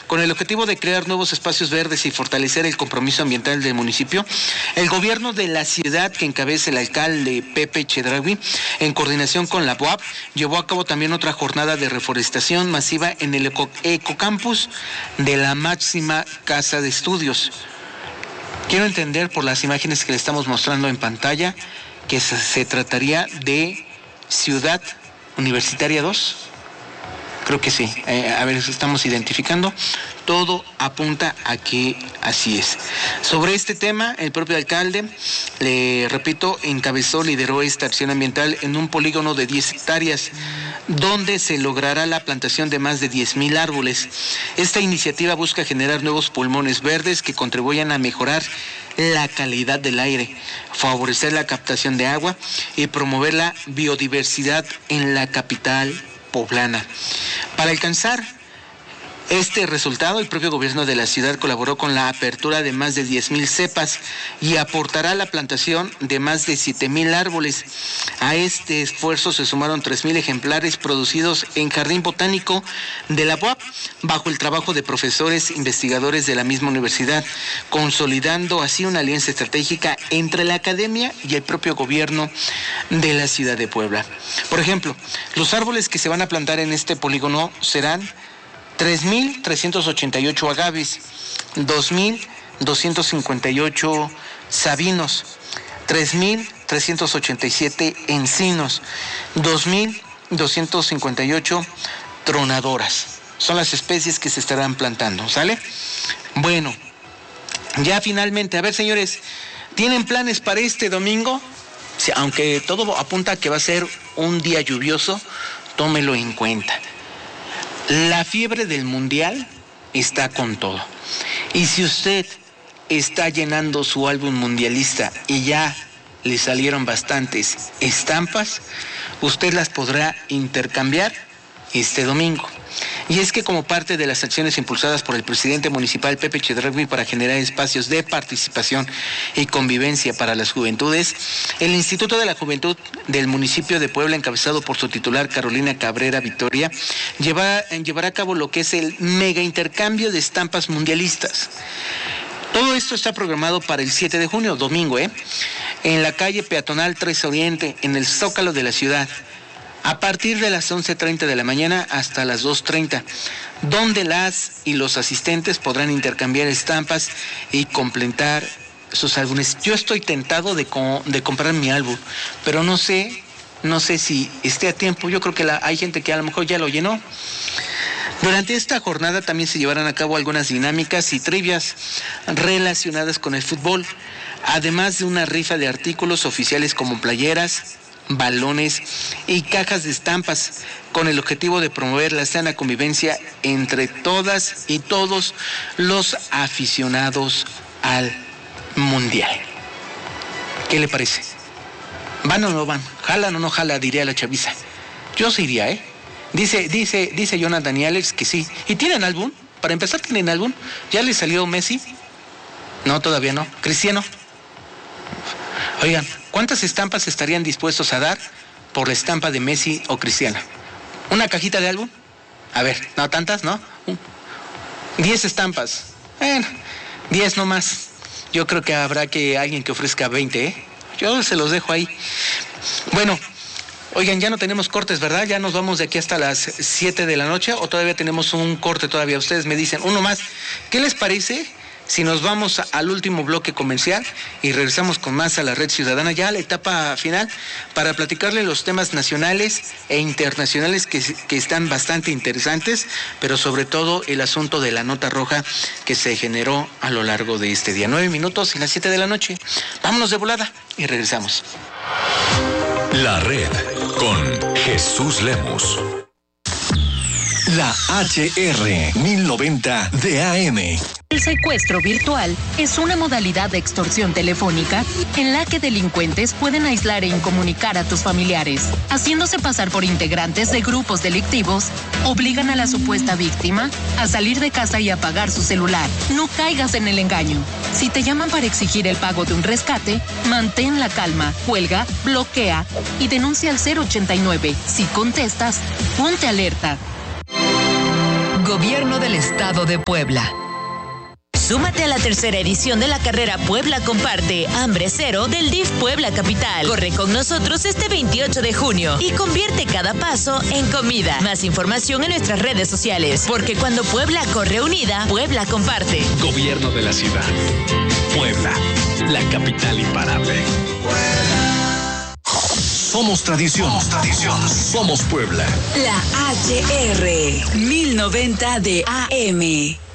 con el objetivo de crear nuevos espacios verdes y fortalecer el compromiso ambiental del municipio, el gobierno de la ciudad, que encabeza el alcalde Pepe Chedraui, en coordinación con la BOAP, llevó a cabo también otra jornada de reforestación masiva en el Ecocampus de la máxima casa de estudios. Quiero entender por las imágenes que le estamos mostrando en pantalla que se trataría de Ciudad Universitaria 2. Creo que sí. A ver, estamos identificando. Todo apunta a que así es. Sobre este tema, el propio alcalde, le repito, lideró esta acción ambiental en un polígono de 10 hectáreas, donde se logrará la plantación de más de 10,000 árboles. Esta iniciativa busca generar nuevos pulmones verdes que contribuyan a mejorar la calidad del aire, favorecer la captación de agua y promover la biodiversidad en la capital poblana. Para alcanzar este resultado, el propio gobierno de la ciudad colaboró con la apertura de más de 10,000 cepas y aportará la plantación de más de 7,000 árboles. A este esfuerzo se sumaron 3,000 ejemplares producidos en Jardín Botánico de la UAP, bajo el trabajo de profesores investigadores de la misma universidad, consolidando así una alianza estratégica entre la academia y el propio gobierno de la ciudad de Puebla. Por ejemplo, los árboles que se van a plantar en este polígono serán 3,388 agaves, 2,258 sabinos, 3,387 encinos, 2,258 tronadoras. Son las especies que se estarán plantando, ¿sale? Bueno, ya finalmente, a ver, señores, ¿tienen planes para este domingo? Sí, aunque todo apunta a que va a ser un día lluvioso, tómelo en cuenta. La fiebre del mundial está con todo. Y si usted está llenando su álbum mundialista y ya le salieron bastantes estampas, usted las podrá intercambiar este domingo. Y es que como parte de las acciones impulsadas por el presidente municipal Pepe Chedraui para generar espacios de participación y convivencia para las juventudes, el Instituto de la Juventud del municipio de Puebla, encabezado por su titular Carolina Cabrera Victoria, llevará a cabo lo que es el mega intercambio de estampas mundialistas. Todo esto está programado para el 7 de junio, domingo, en la calle peatonal 3 Oriente, en el Zócalo de la ciudad, a partir de las 11:30 de la mañana hasta las 2:30, donde las y los asistentes podrán intercambiar estampas y completar sus álbumes. Yo estoy tentado de comprar mi álbum, pero no sé si esté a tiempo. Yo creo que hay gente que a lo mejor ya lo llenó. Durante esta jornada también se llevarán a cabo algunas dinámicas y trivias relacionadas con el fútbol, además de una rifa de artículos oficiales como playeras, balones y cajas de estampas, con el objetivo de promover la sana convivencia entre todas y todos los aficionados al mundial. ¿Qué le parece? ¿Van o no van? ¿Jalan o no jala? Diría la chaviza. Yo sí iría, Dice Jonathan y Alex que sí. ¿Y tienen álbum? Para empezar, ¿tienen álbum? ¿Ya les salió Messi? No, todavía no. ¿Cristiano? Oigan, ¿cuántas estampas estarían dispuestos a dar por la estampa de Messi o Cristiano? ¿Una cajita de álbum? A ver, no tantas, ¿no? 10 estampas. Bueno, 10 no más. Yo creo que habrá alguien que ofrezca 20, Yo se los dejo ahí. Bueno, oigan, ya no tenemos cortes, ¿verdad? Ya nos vamos de aquí hasta las 7 de la noche, o todavía tenemos un corte todavía. Ustedes me dicen, uno más. ¿Qué les parece si nos vamos al último bloque comercial y regresamos con más a la Red Ciudadana, ya a la etapa final, para platicarle los temas nacionales e internacionales que están bastante interesantes, pero sobre todo el asunto de la nota roja que se generó a lo largo de este día? 9 minutos y las 7 de la noche. Vámonos de volada y regresamos. La Red con Jesús Lemus. La HR 1090 de AM. El secuestro virtual es una modalidad de extorsión telefónica en la que delincuentes pueden aislar e incomunicar a tus familiares. Haciéndose pasar por integrantes de grupos delictivos, obligan a la supuesta víctima a salir de casa y apagar su celular. No caigas en el engaño. Si te llaman para exigir el pago de un rescate, mantén la calma, cuelga, bloquea y denuncia al 089. Si contestas, ponte alerta. Gobierno del Estado de Puebla. Súmate a la tercera edición de la carrera Puebla Comparte, Hambre Cero del DIF Puebla Capital. Corre con nosotros este 28 de junio y convierte cada paso en comida. Más información en nuestras redes sociales, porque cuando Puebla corre unida, Puebla comparte. Gobierno de la ciudad. Puebla, la capital imparable. Somos tradición. Somos Puebla. La HR 1090 de AM.